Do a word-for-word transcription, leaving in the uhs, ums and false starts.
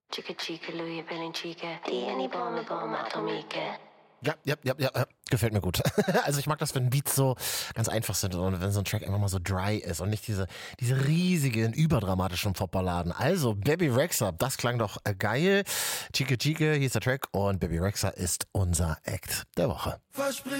Chica chica, Louis Chica, die Bombe, Bombe, Atomike. Ja, ja, ja, ja, ja, gefällt mir gut. Also ich mag das, wenn Beats so ganz einfach sind und wenn so ein Track einfach mal so dry ist und nicht diese, diese riesigen, überdramatischen Popballaden. Also Bebe Rexha, das klang doch äh, geil. Chica Chica, hier ist der Track und Bebe Rexha ist unser Act der Woche.